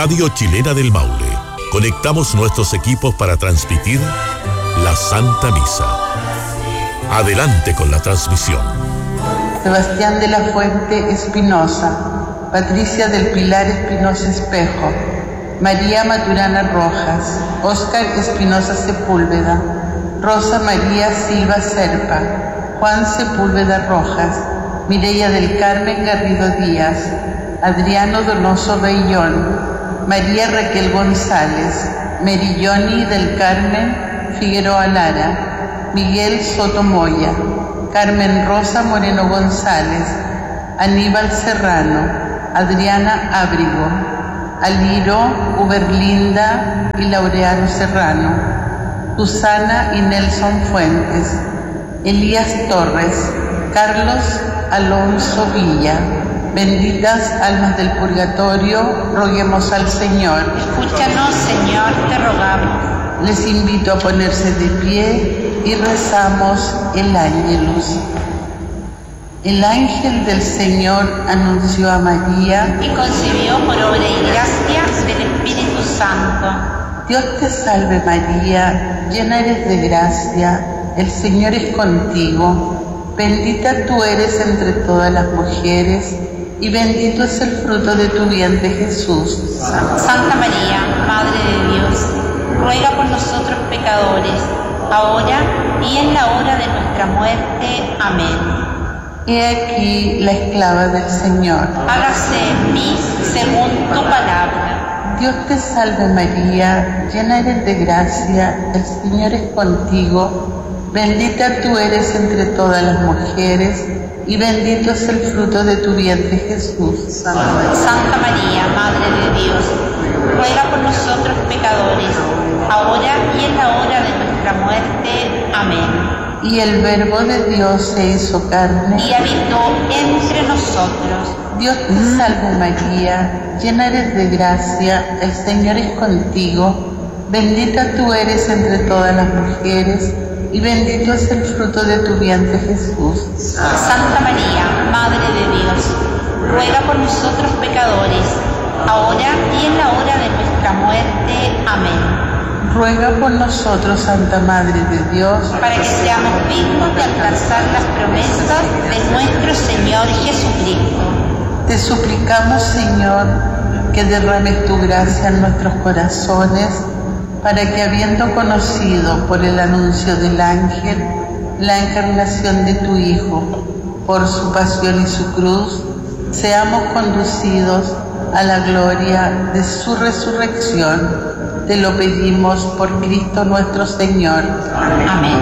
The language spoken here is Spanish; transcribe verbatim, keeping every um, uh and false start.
Radio Chilena del Maule. Conectamos nuestros equipos para transmitir la Santa Misa. Adelante con la transmisión. Sebastián de la Fuente Espinosa, Patricia del Pilar Espinosa Espejo, María Maturana Rojas, Óscar Espinosa Sepúlveda, Rosa María Silva Serpa, Juan Sepúlveda Rojas, Mireya del Carmen Garrido Díaz, Adriano Donoso Beillón, María Raquel González, Merilloni del Carmen Figueroa Lara, Miguel Soto Moya, Carmen Rosa Moreno González, Aníbal Serrano, Adriana Ábrigo, Aliro Uberlinda y Laureano Serrano, Susana y Nelson Fuentes, Elías Torres, Carlos Alonso Villa. Benditas almas del purgatorio, roguemos al Señor. Escúchanos, Señor, te rogamos. Les invito a ponerse de pie y rezamos el Ángelus. El ángel del Señor anunció a María y concibió por obra y gracia del Espíritu Santo. Dios te salve María, llena eres de gracia, el Señor es contigo. Bendita tú eres entre todas las mujeres, y bendito es el fruto de tu vientre Jesús. Santa María, Madre de Dios, ruega por nosotros pecadores, ahora y en la hora de nuestra muerte. Amén. He aquí la esclava del Señor. Hágase en mí según tu palabra. Dios te salve María, llena eres de gracia, el Señor es contigo. Bendita tú eres entre todas las mujeres, y bendito es el fruto de tu vientre Jesús. Santa María, Madre de Dios, ruega por nosotros pecadores, ahora y en la hora de nuestra muerte. Amén. Y el Verbo de Dios se hizo carne y habitó entre nosotros. Dios te salve María, llena eres de gracia, el Señor es contigo. Bendita tú eres entre todas las mujeres, y bendito es el fruto de tu vientre Jesús. Santa María, Madre de Dios, ruega por nosotros pecadores, ahora y en la hora de nuestra muerte. Amén. Ruega por nosotros, Santa Madre de Dios, para que seamos dignos de alcanzar las promesas de nuestro Señor Jesucristo. Te suplicamos, Señor, que derrames tu gracia en nuestros corazones, para que, habiendo conocido por el anuncio del ángel la encarnación de tu Hijo, por su pasión y su cruz, seamos conducidos a la gloria de su resurrección. Te lo pedimos por Cristo nuestro Señor. Amén.